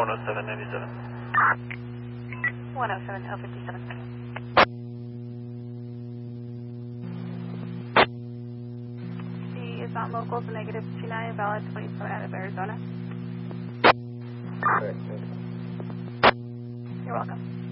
10797. 107, tail 57. C is not local, so negative 29, valid 27 out of Arizona. Correct. You're welcome.